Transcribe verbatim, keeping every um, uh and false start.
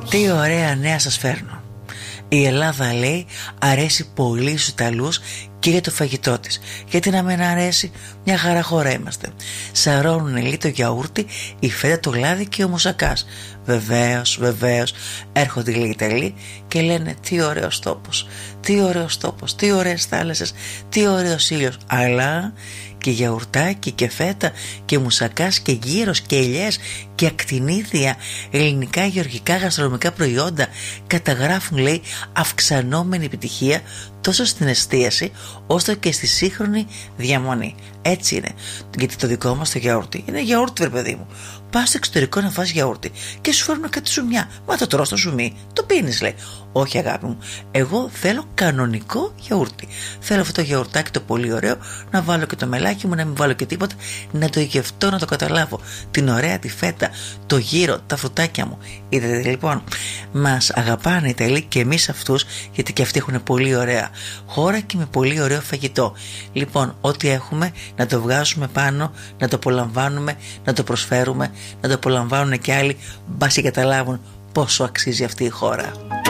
Τι ωραία νέα σας φέρνω. Η Ελλάδα, λέει, αρέσει πολύ στους Ιταλούς και για το φαγητό της. Γιατί να μην αρέσει, μια χαρά χώρα είμαστε. Σαρώνουν, λέει, το γιαούρτι, η φέτα, το λάδι και ο μουσακάς. Βεβαίως, βεβαίως, έρχονται, λέει, οι Ιταλοί και λένε τι ωραίος τόπος, τι ωραίος τόπος, τι ωραίες θάλασσες, τι ωραίος ήλιος. Αλλά και γιαουρτάκι και φέτα και μουσακάς και γύρος και ελιές και ακτινίδια, ελληνικά γεωργικά γαστρονομικά προϊόντα καταγράφουν, λέει, αυξανόμενη επιτυχία τόσο στην εστίαση ώστε και στη σύγχρονη διαμονή. Έτσι είναι. Γιατί το δικό μας το γιαούρτι είναι γιαούρτι, βρε παιδί μου. Πας στο εξωτερικό να φας γιαούρτι και σου φέρνουν κάτι ζουμιά. Μα το τρως το ζουμί, το πίνεις, λέει. Όχι, αγάπη μου, εγώ θέλω κανονικό γιαούρτι. Θέλω αυτό το γιαουρτάκι το πολύ ωραίο, να βάλω και το μελάκι μου, να μην βάλω και τίποτα, να το γευτώ, να το καταλάβω. Την ωραία τη φέτα, το γύρο, τα φρουτάκια μου. Είδατε, λοιπόν, μας αγαπάνε οι Ιταλοί και εμείς αυτούς, γιατί και αυτοί έχουν πολύ ωραία χώρα και με πολύ ωραίο φαγητό. Λοιπόν, ό,τι έχουμε να το βγάζουμε πάνω, να το απολαμβάνουμε, να το προσφέρουμε, να το απολαμβάνουν και άλλοι, μπας και καταλάβουν πόσο αξίζει αυτή η χώρα.